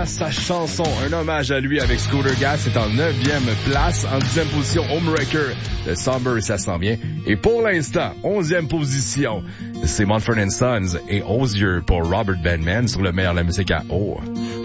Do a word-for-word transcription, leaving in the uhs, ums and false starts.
Gas, sa chanson, un hommage à lui avec Scooter Gas, c'est en neuvième place. En dixième position, Homewrecker de Somber, ça s'en vient. Et pour l'instant, onzième position, c'est Mumford and Sons et Osier pour Robert Benman sur le meilleur de la musique à O.